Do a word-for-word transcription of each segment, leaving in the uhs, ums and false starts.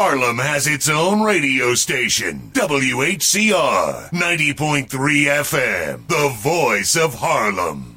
Harlem has its own radio station, W H C R ninety point three F M, the voice of Harlem.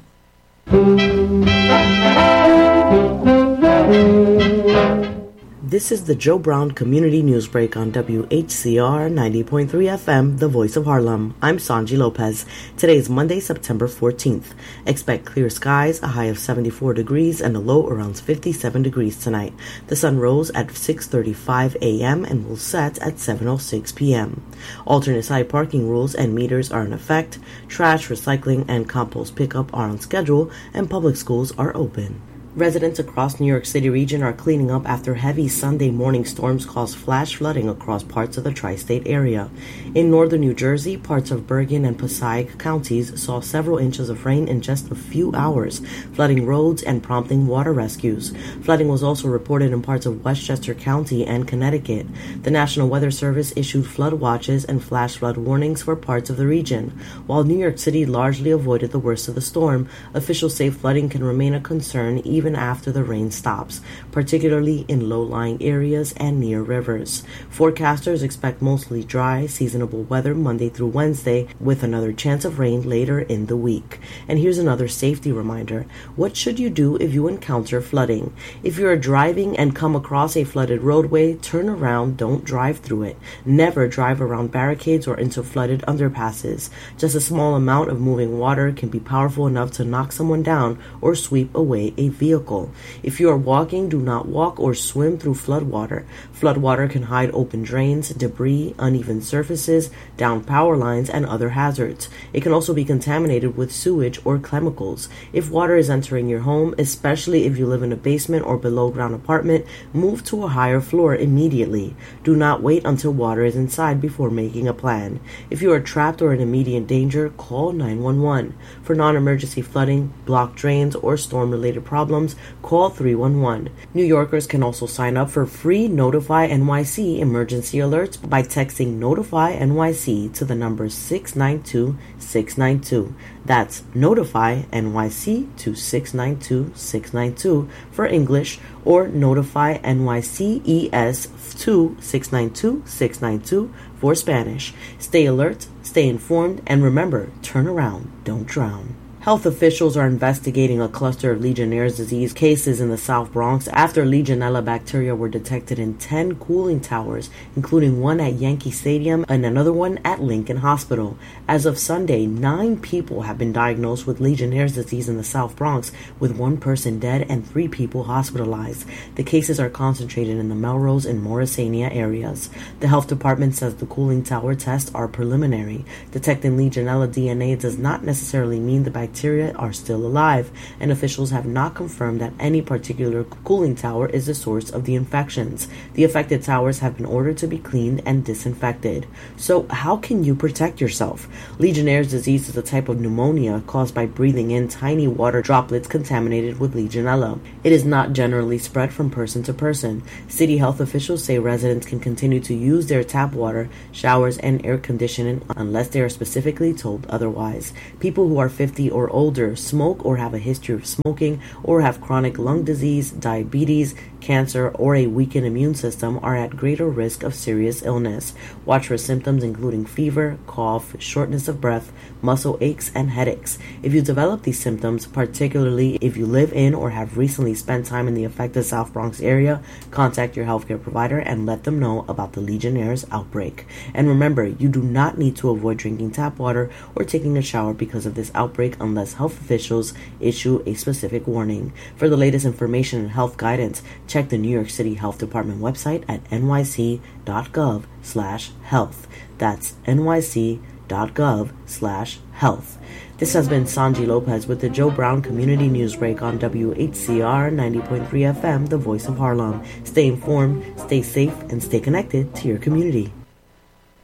This is the Joe Brown Community News Break on W H C R ninety point three F M, the voice of Harlem. I'm Sanji Lopez. Today is Monday, September fourteenth. Expect clear skies, a high of seventy-four degrees and a low around fifty-seven degrees tonight. The sun rose at six thirty-five a.m. and will set at seven oh six p.m. Alternate side parking rules and meters are in effect. Trash, recycling, and compost pickup are on schedule, and public schools are open. Residents across New York City region are cleaning up after heavy Sunday morning storms caused flash flooding across parts of the tri-state area. In northern New Jersey, parts of Bergen and Passaic counties saw several inches of rain in just a few hours, flooding roads and prompting water rescues. Flooding was also reported in parts of Westchester County and Connecticut. The National Weather Service issued flood watches and flash flood warnings for parts of the region. While New York City largely avoided the worst of the storm, officials say flooding can remain a concern even Even after the rain stops, particularly in low-lying areas and near rivers. Forecasters expect mostly dry, seasonable weather Monday through Wednesday, with another chance of rain later in the week. And here's another safety reminder. What should you do if you encounter flooding? If you are driving and come across a flooded roadway, turn around, don't drive through it. Never drive around barricades or into flooded underpasses. Just a small amount of moving water can be powerful enough to knock someone down or sweep away a vehicle. If you are walking, do not walk or swim through floodwater. Floodwater can hide open drains, debris, uneven surfaces, down power lines, and other hazards. It can also be contaminated with sewage or chemicals. If water is entering your home, especially if you live in a basement or below-ground apartment, move to a higher floor immediately. Do not wait until water is inside before making a plan. If you are trapped or in immediate danger, call nine one one. For non-emergency flooding, blocked drains, or storm-related problems, call three one one. New Yorkers can also sign up for free Notify N Y C emergency alerts by texting Notify N Y C to the number six nine two six nine two. That's Notify N Y C to six nine two six nine two for English, or Notify N Y C E S to six nine two six nine two for Spanish. Stay alert, stay informed, and remember, turn around, don't drown. Health officials are investigating a cluster of Legionnaire's disease cases in the South Bronx after Legionella bacteria were detected in ten cooling towers, including one at Yankee Stadium and another one at Lincoln Hospital. As of Sunday, nine people have been diagnosed with Legionnaire's disease in the South Bronx, with one person dead and three people hospitalized. The cases are concentrated in the Melrose and Morrisania areas. The health department says the cooling tower tests are preliminary. Detecting Legionella D N A does not necessarily mean the bacteria Bacteria are still alive, and officials have not confirmed that any particular cooling tower is the source of the infections. The affected towers have been ordered to be cleaned and disinfected. So, how can you protect yourself? Legionnaire's disease is a type of pneumonia caused by breathing in tiny water droplets contaminated with Legionella. It is not generally spread from person to person. City health officials say residents can continue to use their tap water, showers, and air conditioning unless they are specifically told otherwise. People who are fifty or older, smoke or have a history of smoking, or have chronic lung disease, diabetes, cancer, or a weakened immune system are at greater risk of serious illness. Watch for symptoms including fever, cough, shortness of breath, muscle aches, and headaches. If you develop these symptoms, particularly if you live in or have recently spent time in the affected South Bronx area, contact your healthcare provider and let them know about the Legionnaire's outbreak. And remember, you do not need to avoid drinking tap water or taking a shower because of this outbreak unless health officials issue a specific warning. For the latest information and health guidance, check the New York City Health Department website at n y c dot gov slash health. That's n y c dot gov slash health. This has been Sanji Lopez with the Joe Brown Community News Break on W H C R ninety point three F M, the voice of Harlem. Stay informed, stay safe, and stay connected to your community.